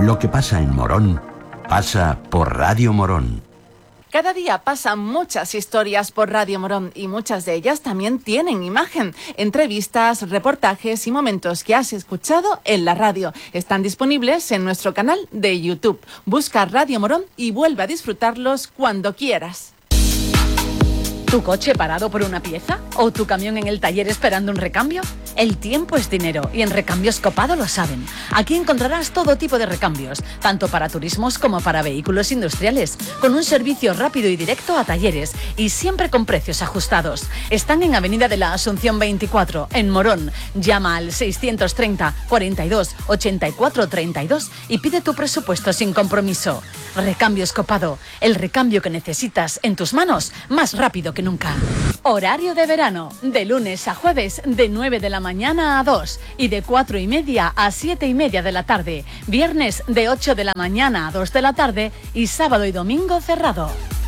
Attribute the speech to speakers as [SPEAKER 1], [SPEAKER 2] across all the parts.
[SPEAKER 1] Lo que pasa en Morón, pasa por Radio Morón.
[SPEAKER 2] Cada día pasan muchas historias por Radio Morón y muchas de ellas también tienen imagen. Entrevistas, reportajes y momentos que has escuchado en la radio. Están disponibles en nuestro canal de YouTube. Busca Radio Morón y vuelve a disfrutarlos cuando quieras.
[SPEAKER 3] ¿Tu coche parado por una pieza? ¿O tu camión en el taller esperando un recambio? El tiempo es dinero y en Recambios Copado lo saben. Aquí encontrarás todo tipo de recambios, tanto para turismos como para vehículos industriales, con un servicio rápido y directo a talleres y siempre con precios ajustados. Están en Avenida de la Asunción 24, en Morón. Llama al 630 42 84 32 y pide tu presupuesto sin compromiso. Recambios Copado, el recambio que necesitas en tus manos más rápido que nunca. Horario de verano, de lunes a jueves de 9 de la mañana a 2 y de 4:30 a 7:30 de la tarde. Viernes de 8 de la mañana a 2 de la tarde y sábado y domingo cerrado.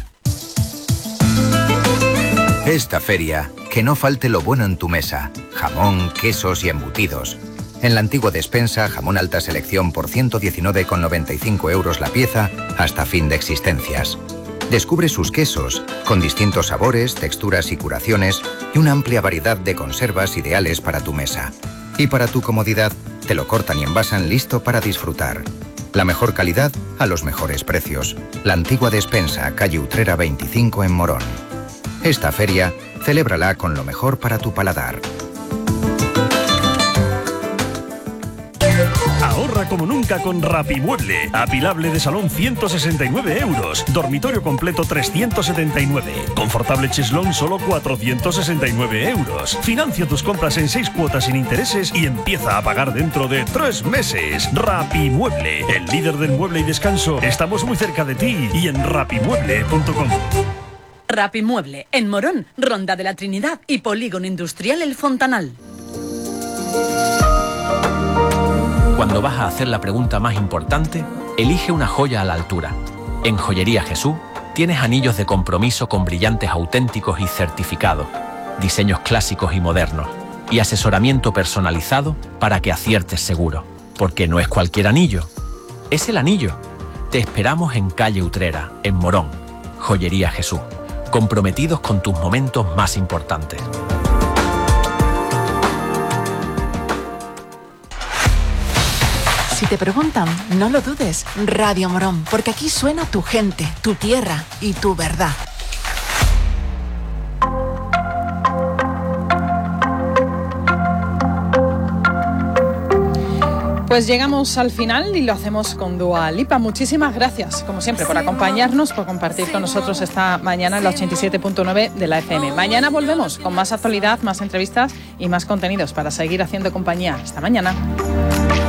[SPEAKER 4] Esta feria, que no falte lo bueno en tu mesa. Jamón, quesos y embutidos. En la antigua despensa, jamón alta selección por 119,95 € la pieza hasta fin de existencias. Descubre sus quesos, con distintos sabores, texturas y curaciones, y una amplia variedad de conservas ideales para tu mesa. Y para tu comodidad, te lo cortan y envasan listo para disfrutar. La mejor calidad a los mejores precios. La antigua despensa, calle Utrera 25 en Morón. Esta feria, celébrala con lo mejor para tu paladar.
[SPEAKER 5] Ahorra como nunca con Rapimueble. Apilable de salón 169 €. Dormitorio completo 379. Confortable cheslón solo 469 €. Financia tus compras en 6 cuotas sin intereses y empieza a pagar dentro de 3 meses. Rapimueble, el líder del mueble y descanso. Estamos muy cerca de ti y en rapimueble.com.
[SPEAKER 3] Rapimueble, en Morón, Ronda de la Trinidad y Polígono Industrial El Fontanal.
[SPEAKER 6] Cuando vas a hacer la pregunta más importante, elige una joya a la altura. En Joyería Jesús tienes anillos de compromiso con brillantes auténticos y certificados, diseños clásicos y modernos, y asesoramiento personalizado para que aciertes seguro. Porque no es cualquier anillo, es el anillo. Te esperamos en calle Utrera, en Morón. Joyería Jesús, comprometidos con tus momentos más importantes.
[SPEAKER 2] Si te preguntan, no lo dudes, Radio Morón, porque aquí suena tu gente, tu tierra y tu verdad.
[SPEAKER 7] Pues llegamos al final y lo hacemos con Dua Lipa. Muchísimas gracias, como siempre, por acompañarnos, por compartir con nosotros esta mañana en la 87.9 de la FM. Mañana volvemos con más actualidad, más entrevistas y más contenidos para seguir haciendo compañía. Hasta mañana.